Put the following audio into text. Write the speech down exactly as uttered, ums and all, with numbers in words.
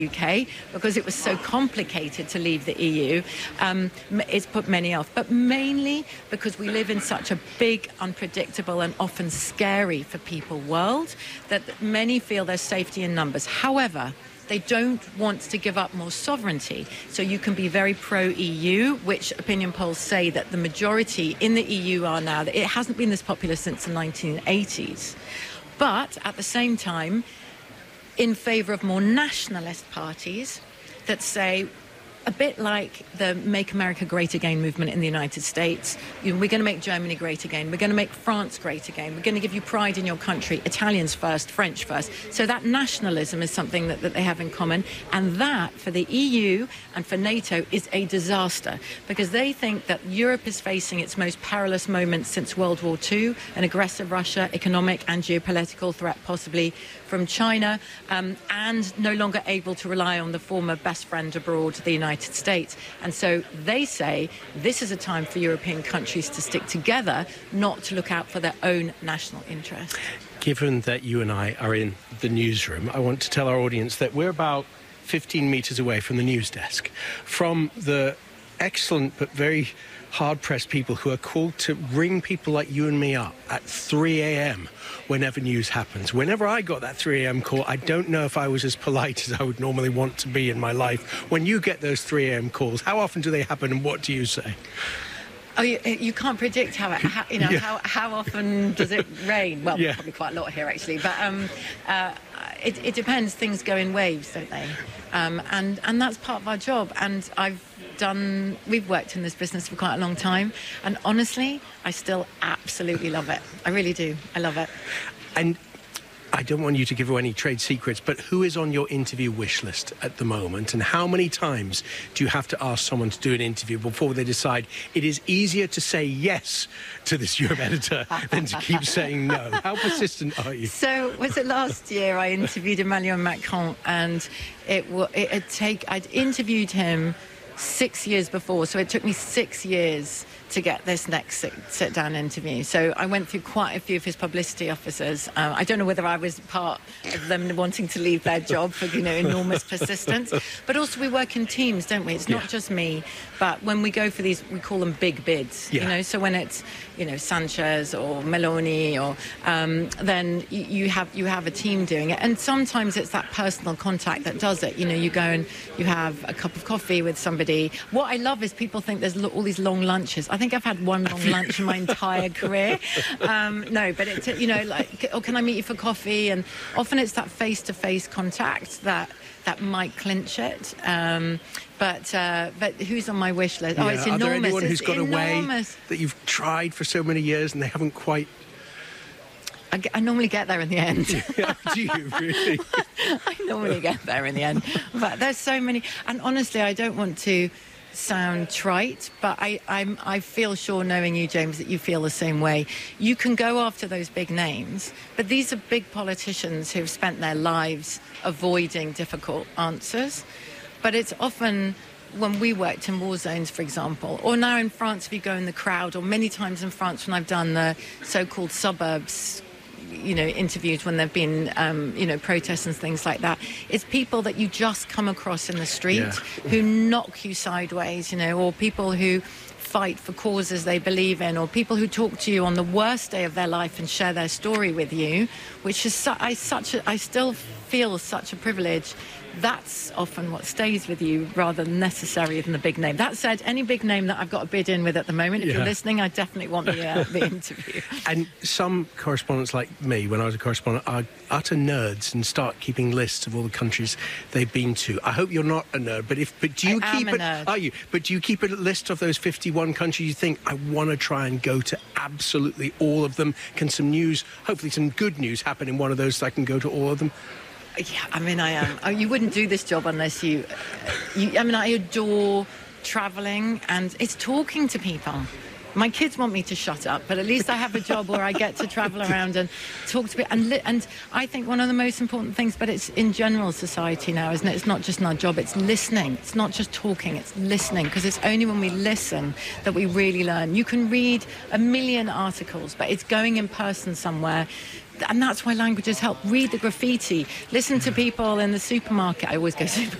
U K because it was so complicated to leave the E U. Um, it's put many off, but mainly because we live in such a big, unpredictable and often scary for people world that many feel there's safety in numbers. However, they don't want to give up more sovereignty. So you can be very pro-E U, which opinion polls say that the majority in the E U are now. It hasn't been this popular since the nineteen eighties. But at the same time, in favour of more nationalist parties that say, a bit like the Make America Great Again movement in the United States, you know, we're going to make Germany great again, we're going to make France great again, we're going to give you pride in your country, Italians first, French first. So that nationalism is something that, that they have in common, and that for the E U and for NATO is a disaster, because they think that Europe is facing its most perilous moments since World War Two, an aggressive Russia, economic and geopolitical threat possibly from China, um, and no longer able to rely on the former best friend abroad, the United States. And so they say this is a time for European countries to stick together, not to look out for their own national interests. Given that you and I are in the newsroom, I want to tell our audience that we're about fifteen metres away from the news desk, from the excellent but very hard-pressed people who are called to ring people like you and me up at three a m whenever news happens. Whenever I got that three a m call, I don't know if I was as polite as I would normally want to be in my life. When you get those three a m calls, how often do they happen and what do you say? Oh, you, you can't predict how, it, how you know, yeah. how, how often does it rain? Well, yeah. probably quite a lot here, actually. But um, uh, it, it depends. Things go in waves, don't they? Um, and, and that's part of our job. And I've done, we've worked in this business for quite a long time. And honestly, I still absolutely love it. I really do. I love it. And I don't want you to give away any trade secrets, but who is on your interview wish list at the moment, and how many times do you have to ask someone to do an interview before they decide it is easier to say yes to this Europe editor than to keep saying no? How persistent are you? So, was it last year I interviewed Emmanuel Macron, and it it had take I'd interviewed him six years before, so it took me six years to get this next sit-down interview. So I went through quite a few of his publicity officers. Um, I don't know whether I was part of them wanting to leave their job for, you know, enormous persistence. But also we work in teams, don't we? It's not yeah. just me. But when we go for these, we call them big bids. Yeah. You know, so when it's, you know, Sanchez or Meloni, or um, then you, you have you have a team doing it. And sometimes it's that personal contact that does it. You know, you go and you have a cup of coffee with somebody. What I love is people think there's all these long lunches. I think I've had one long lunch in my entire career. Um, no, but it's, you know, like, oh, can I meet you for coffee? And often it's that face-to-face contact that that might clinch it. Um, but uh, but who's on my wish list? Yeah. Oh, it's Are enormous. there anyone who's it's got enormous. a way that you've tried for so many years and they haven't quite? I, get, I normally get there in the end. Do you really? I normally get there in the end. But there's so many. And honestly, I don't want to sound trite, but I, I'm, I feel sure, knowing you, James, that you feel the same way. You can go after those big names, but these are big politicians who've spent their lives avoiding difficult answers. But it's often, when we worked in war zones, for example, or now in France, if you go in the crowd, or many times in France when I've done the so-called suburbs, you know, interviews when there've been, um, you know, protests and things like that. It's people that you just come across in the street yeah. who knock you sideways, you know, or people who fight for causes they believe in, or people who talk to you on the worst day of their life and share their story with you, which is su- I such a, I still feel such a privilege. That's often what stays with you rather than necessary than the big name. That said, any big name that I've got a bid in with at the moment, if yeah. you're listening, I definitely want the, uh, the interview. And some correspondents like me, when I was a correspondent, are utter nerds and start keeping lists of all the countries they've been to. I hope you're not a nerd, but if but do you I keep am a it? Nerd. Are you? But do you keep a list of those fifty-one countries you think I want to try and go to absolutely all of them? Can some news, hopefully some good news, happen in one of those so I can go to all of them? Yeah, I mean, I am. Um, you wouldn't do this job unless you, you... I mean, I adore travelling, and it's talking to people. My kids want me to shut up, but at least I have a job where I get to travel around and talk to people. And, li- and I think one of the most important things, but it's in general society now, isn't it? It's not just in our job, it's listening. It's not just talking, it's listening, because it's only when we listen that we really learn. You can read a million articles, but it's going in person somewhere, and that's why languages help. Read the graffiti, listen to people in the supermarket. I always go